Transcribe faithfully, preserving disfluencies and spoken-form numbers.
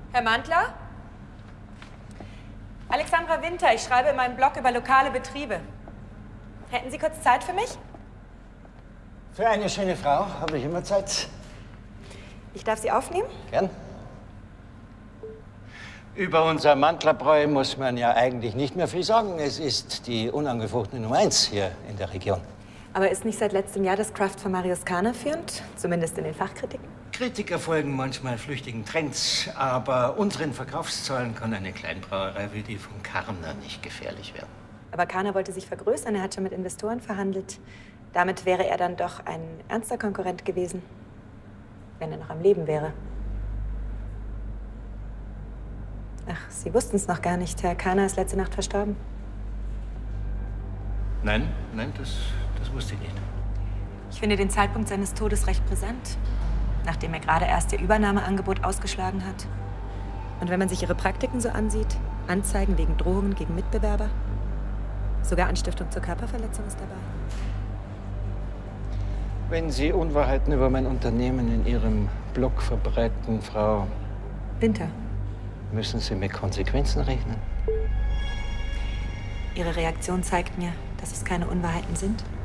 Herr Mantler? Alexandra Winter, ich schreibe in meinem Blog über lokale Betriebe. Hätten Sie kurz Zeit für mich? Für eine schöne Frau habe ich immer Zeit. Ich darf Sie aufnehmen? Gern. Über unser Mantlerbräu muss man ja eigentlich nicht mehr viel sagen. Es ist die unangefochtene Nummer eins hier in der Region. Aber ist nicht seit letztem Jahr das Craft von Marius Kahner führend? Zumindest in den Fachkritiken? Kritiker folgen manchmal flüchtigen Trends, aber unseren Verkaufszahlen kann eine Kleinbrauerei wie die von Karner nicht gefährlich werden. Aber Kahner wollte sich vergrößern, er hat schon mit Investoren verhandelt. Damit wäre er dann doch ein ernster Konkurrent gewesen, wenn er noch am Leben wäre. Ach, Sie wussten es noch gar nicht. Herr Kahner ist letzte Nacht verstorben. Nein, nein, das, das wusste ich nicht. Ich finde den Zeitpunkt seines Todes recht brisant, nachdem er gerade erst Ihr Übernahmeangebot ausgeschlagen hat. Und wenn man sich Ihre Praktiken so ansieht, Anzeigen wegen Drohungen gegen Mitbewerber, sogar Anstiftung zur Körperverletzung ist dabei. Wenn Sie Unwahrheiten über mein Unternehmen in Ihrem Blog verbreiten, Frau Winter, müssen Sie mit Konsequenzen rechnen. Ihre Reaktion zeigt mir, dass es keine Unwahrheiten sind.